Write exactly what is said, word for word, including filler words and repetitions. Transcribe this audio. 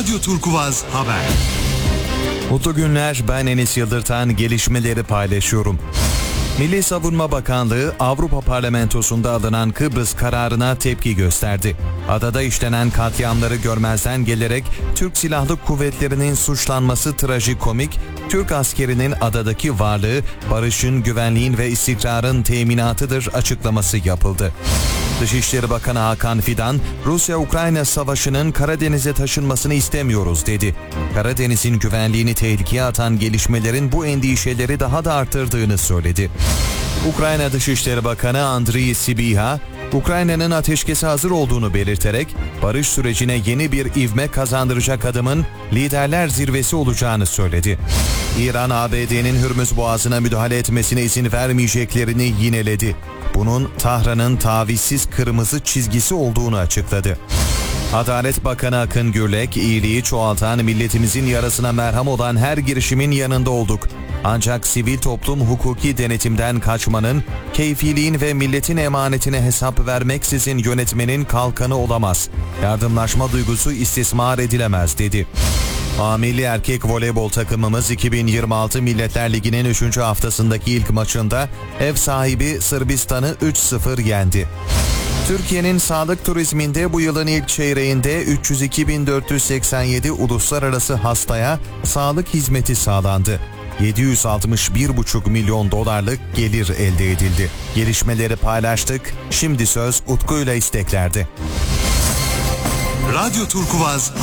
Radyo Turkuvaz Haber. Mutlu günler, ben Enes Yıldırtan, gelişmeleri paylaşıyorum. Milli Savunma Bakanlığı, Avrupa Parlamentosu'nda alınan Kıbrıs kararına tepki gösterdi. Adada işlenen katliamları görmezden gelerek Türk Silahlı Kuvvetleri'nin suçlanması trajikomik, Türk askerinin adadaki varlığı barışın, güvenliğin ve istikrarın teminatıdır açıklaması yapıldı. Dışişleri Bakanı Hakan Fidan, Rusya-Ukrayna savaşının Karadeniz'e taşınmasını istemiyoruz dedi. Karadeniz'in güvenliğini tehlikeye atan gelişmelerin bu endişeleri daha da artırdığını söyledi. Ukrayna Dışişleri Bakanı Andriy Sybiha, Ukrayna'nın ateşkese hazır olduğunu belirterek barış sürecine yeni bir ivme kazandıracak adımın liderler zirvesi olacağını söyledi. İran, A B D'nin Hürmüz Boğazı'na müdahale etmesine izin vermeyeceklerini yineledi. Bunun Tahran'ın tavizsiz kırmızı çizgisi olduğunu açıkladı. Adalet Bakanı Akın Gürlek, iyiliği çoğaltan, milletimizin yarasına merhem olan her girişimin yanında olduk. Ancak sivil toplum hukuki denetimden kaçmanın, keyfiliğin ve milletin emanetine hesap vermeksizin yönetmenin kalkanı olamaz. Yardımlaşma duygusu istismar edilemez dedi. A Milli Erkek Voleybol takımımız iki bin yirmi altı Milletler Ligi'nin üçüncü haftasındaki ilk maçında ev sahibi Sırbistan'ı üç sıfır yendi. Türkiye'nin sağlık turizminde bu yılın ilk çeyreğinde üç yüz iki bin dört yüz seksen yedi uluslararası hastaya sağlık hizmeti sağlandı. yedi yüz altmış bir buçuk milyon dolarlık gelir elde edildi. Gelişmeleri paylaştık. Şimdi söz Utku ile isteklerde. Radyo Turkuvaz